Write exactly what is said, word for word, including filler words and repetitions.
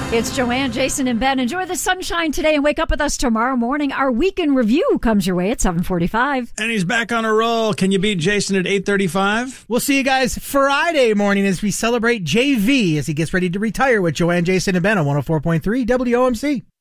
It's Joanne, Jason, and Ben. Enjoy the sunshine today and wake up with us tomorrow morning. Our weekend review comes your way at seven forty-five. And he's back on a roll. Can you beat Jason at eight thirty-five? We'll see you guys Friday morning as we celebrate J V as he gets ready to retire with Joanne, Jason, and Ben on one oh four point three W O M C.